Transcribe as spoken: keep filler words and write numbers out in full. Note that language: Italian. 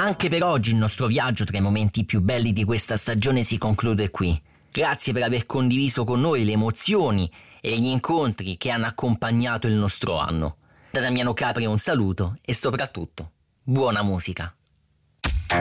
Anche per oggi il nostro viaggio tra i momenti più belli di questa stagione si conclude qui. Grazie per aver condiviso con noi le emozioni e gli incontri che hanno accompagnato il nostro anno. Da Damiano Capri un saluto e soprattutto buona musica.